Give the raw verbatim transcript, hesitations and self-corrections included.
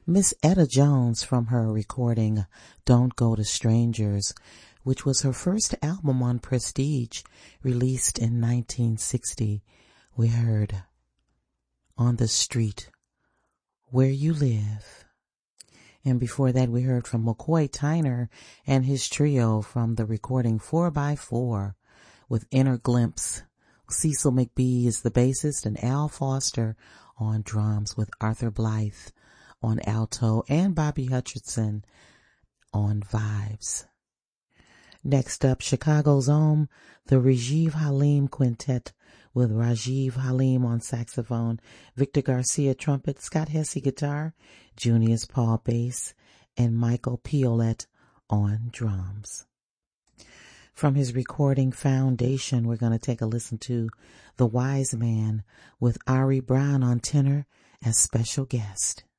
Miss Etta Jones from her recording Don't Go to Strangers, which was her first album on Prestige, released in nineteen sixty. We heard On the Street Where You Live. And before that, we heard from McCoy Tyner and his trio from the recording four by four with Inner Glimpse. Cecil McBee is the bassist and Al Foster on drums with Arthur Blythe on alto and Bobby Hutcherson on vibes. Next up, Chicago's own, the Rajiv Halim Quintet with Rajiv Halim on saxophone, Victor Garcia trumpet, Scott Hesse guitar, Junius Paul bass, and Michael Piolet on drums. From his recording Foundation, we're going to take a listen to The Wise Man with Ari Brown on tenor as special guest.